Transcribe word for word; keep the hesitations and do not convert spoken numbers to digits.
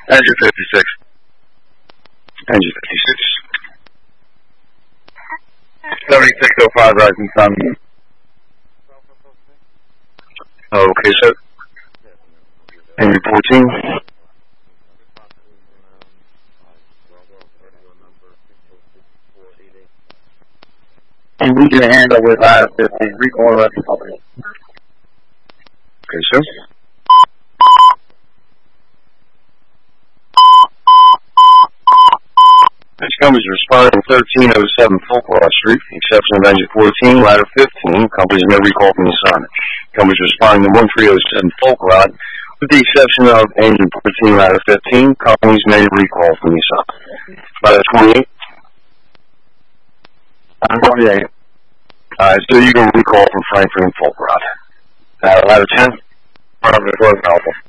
Engine fifty-six. Engine fifty-six. seventy-six oh five, rising sun. Okay, sir. Engine fourteen. And we can handle with I fifteen, recall reference company. Okay, sir. This company's responding thirteen oh seven Folklore Street, exception of engine fourteen, ladder fifteen. Company's no recall from the sun. Company's responding to one three oh seven Folklore, with the exception of engine fourteen, ladder fifteen. Company's no recall from the sun. Ladder twenty-eight. I'm twenty-eight. Alright, so you can recall from Frankfurt and Folklore. Uh, ladder ten. Alpha.